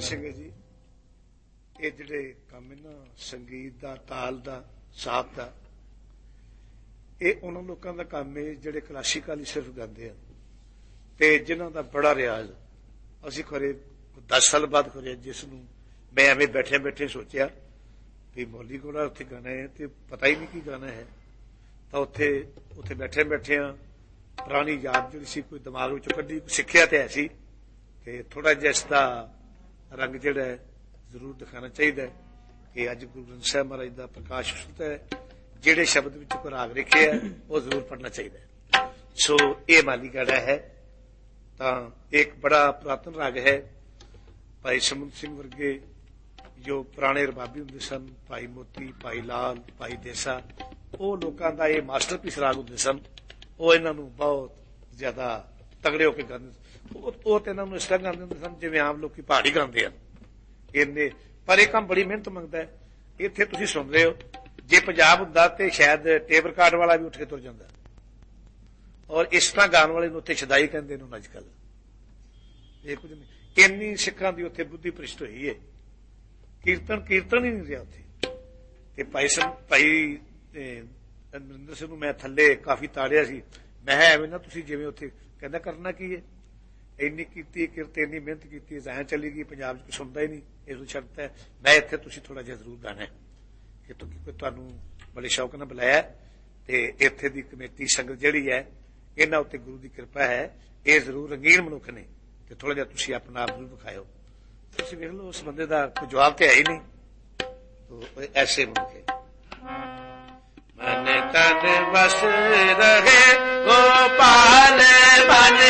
ਸਿੰਘ ਜੀ, ਇਹ ਜਿਹੜੇ ਕੰਮ ਹੈ ਨਾ ਸੰਗੀਤ ਦਾ, ਤਾਲ ਦਾ, ਸਾਪ ਦਾ, ਇਹ ਉਹਨਾਂ ਲੋਕਾਂ ਦਾ ਕੰਮ ਹੈ ਜਿਹੜੇ ਕਲਾਸੀਕਲ ਹੀ ਸਿਰਫ ਗਾਉਂਦੇ ਹਨ ਤੇ ਜਿਨ੍ਹਾਂ ਦਾ ਬੜਾ ਰਿਆਜ਼। ਅਸੀਂ ਖਰੇ 10 ਸਾਲ ਬਾਅਦ ਖਰੇ ਜਿਸ ਨੂੰ ਮੈਂ ਐਵੇਂ ਬੈਠੇ ਬੈਠੇ ਸੋਚਿਆ ਵੀ ਮੌਲੀ ਕੋਲਾ ਉੱਥੇ ਗਾਣਾ ਹੈ ਤੇ ਪਤਾ ਹੀ ਨਹੀਂ ਕੀ ਗਾਣਾ ਹੈ, ਤਾਂ ਉੱਥੇ ਬੈਠੇ ਬੈਠਿਆਂ ਪੁਰਾਣੀ ਯਾਦ ਜਿਹੜੀ ਸੀ ਕੋਈ ਦਿਮਾਗ ਵਿੱਚੋਂ ਕੱਢੀ, ਸਿੱਖਿਆ ਤੇ ਐਸੀ ਕਿ ਥੋੜਾ ਜਿਹਾ ਇਸ ਦਾ ਰੰਗ ਜਿਹੜਾ ਹੈ ਜ਼ਰੂਰ ਦਿਖਾਉਣਾ ਚਾਹੀਦਾ ਹੈ ਕਿ ਅੱਜ ਗੁਰੂ ਗ੍ਰੰਥ ਸਾਹਿਬ ਮਹਾਰਾਜ ਦਾ ਪ੍ਰਕਾਸ਼ ਉਤਸਵ ਹੈ, ਜਿਹੜੇ ਸ਼ਬਦ ਵਿੱਚ ਕੋਈ ਰਾਗ ਲਿਖਿਆ ਉਹ ਜ਼ਰੂਰ ਪੜ੍ਹਨਾ ਚਾਹੀਦਾ ਹੈ। ਸੋ ਇਹ ਮਾਲੀ ਗਾਣਾ ਹੈ ਤਾਂ ਇੱਕ ਬੜਾ ਪੁਰਾਤਨ ਰਾਗ ਹੈ। ਭਾਈ ਸਮੁੰਦਰ ਸਿੰਘ ਵਰਗੇ ਜੋ ਪੁਰਾਣੇ ਰਬਾਬੀ ਹੁੰਦੇ ਸਨ, ਭਾਈ ਮੋਤੀ, ਭਾਈ ਲਾਲ, ਭਾਈ ਦੇਸਾ, ਉਹ ਲੋਕਾਂ ਦਾ ਇਹ ਮਾਸਟਰਪੀਸ ਰਾਗ ਹੁੰਦੇ ਸਨ। ਉਹ ਇਹਨਾਂ ਨੂੰ ਬਹੁਤ ਜ਼ਿਆਦਾ ਤਗੜੇ ਹੋ ਕੇ ਗਾਉਂਦੇ, ਉਹ ਤੇ ਇਹਨਾਂ ਨੂੰ ਇਸ ਤਰ੍ਹਾਂ ਗਾਉਂਦੇ ਹੁੰਦੇ ਸਨ ਜਿਵੇਂ ਆਮ ਲੋਕੀ ਪਹਾੜੀ ਗਾਉਂਦੇ ਹਨ। ਇੰਨੇ ਪਰ ਇਹ ਕੰਮ ਬੜੀ ਮਿਹਨਤ ਮੰਗਦਾ ਹੈ। ਇੱਥੇ ਤੁਸੀਂ ਸੁਣ ਰਹੇ ਹੋ, ਜੇ ਪੰਜਾਬ ਹੁੰਦਾ ਤੇ ਸ਼ਾਇਦ ਟੇਪ ਰਿਕਾਰਡ ਵਾਲਾ ਵੀ ਉੱਠ ਕੇ ਤੁਰ ਜਾਂਦਾ। ਔਰ ਇਸ ਤਰ੍ਹਾਂ ਗਾਣ ਵਾਲੇ ਨੂੰ ਉੱਥੇ ਸ਼ਦਾਈ ਕਹਿੰਦੇ ਨੇ ਅੱਜ ਕੱਲ। ਇਹ ਕੁਝ ਨਹੀਂ, ਇੰਨੀ ਸਿੱਖਾਂ ਦੀ ਉੱਥੇ ਬੁੱਧੀ ਭ੍ਰਿਸ਼ਟ ਹੋਈ ਹੈ, ਕੀਰਤਨ ਹੀ ਨਹੀਂ ਰਿਹਾ ਉੱਥੇ। ਤੇ ਭਾਈ ਅਮਰਿੰਦਰ ਸਿੰਘ ਨੂੰ ਮੈਂ ਥੱਲੇ ਕਾਫੀ ਤਾੜਿਆ ਸੀ, ਮੈਂ ਐਵੇਂ ਨਾ ਤੁਸੀਂ ਜਿਵੇਂ ਉੱਥੇ ਕਹਿੰਦਾ ਕਰਨਾ ਕੀ ਹੈ, ਇੰਨੀ ਕੀਤੀ ਕਿਰਤ, ਇੰਨੀ ਮਿਹਨਤ ਕੀਤੀ, ਜ਼ਾਹਿਰ ਚਲੀ ਗਈ, ਪੰਜਾਬ 'ਚ ਕੁਛ ਸੁਣਦਾ ਹੀ ਨਹੀਂ, ਇਹ ਤੋਂ ਸ਼ਰਤ ਹੈ ਮੈਂ ਇੱਥੇ ਤੁਸੀਂ ਥੋੜਾ ਜਿਹਾ ਜ਼ਰੂਰ ਗਾਣਾ ਕਿ ਤੁਹਾਨੂੰ ਬੜੇ ਸ਼ੌਕ ਨਾਲ ਬੁਲਾਇਆ ਤੇ ਇੱਥੇ ਦੀ ਕਮੇਟੀ ਸੰਗਤ ਜਿਹੜੀ ਹੈ ਇਹਨਾਂ ਉੱਤੇ ਗੁਰੂ ਦੀ ਕਿਰਪਾ ਹੈ, ਇਹ ਜ਼ਰੂਰ ਰੰਗੀਨ ਮਨੁੱਖ ਨੇ ਤੇ ਥੋੜਾ ਜਿਹਾ ਤੁਸੀਂ ਆਪਣਾ ਆਪ ਜ਼ਰੂਰ ਵਿਖਾਇਓ। ਤੁਸੀਂ ਵੇਖ ਲਓ ਉਸ ਬੰਦੇ ਦਾ ਕੋਈ ਜਵਾਬ ਤੇ ਹੈ ਹੀ ਨਹੀਂ, ਐਸੇ ਮਨੁੱਖ ਹੈ। मन तन बस रहे गोपाल